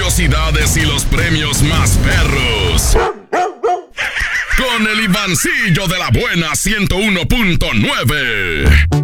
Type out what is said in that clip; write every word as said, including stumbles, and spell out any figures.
curiosidades y los premios más perros. Con el Ivancillo de la buena ciento uno punto nueve.